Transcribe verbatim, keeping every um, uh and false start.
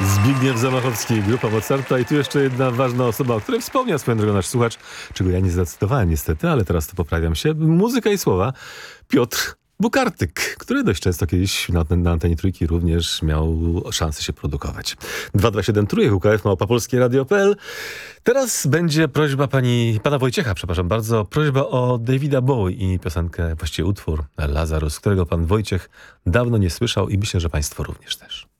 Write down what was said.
Zbigniew Zamachowski, grupa Mozarta i tu jeszcze jedna ważna osoba, o której wspomniał swoją drogą nasz słuchacz, czego ja nie zacytowałem niestety, ale teraz to poprawiam się. Muzyka i słowa Piotr Bukartyk, który dość często kiedyś na, na antenie Trójki również miał szansę się produkować. dwa dwa siedem Trójek, U K F, małpa polskie radio kropka p l. Teraz będzie prośba pani, pana Wojciecha, przepraszam bardzo, prośba o Davida Bowie i piosenkę, właściwie utwór Lazarus, którego pan Wojciech dawno nie słyszał i myślę, że państwo również też.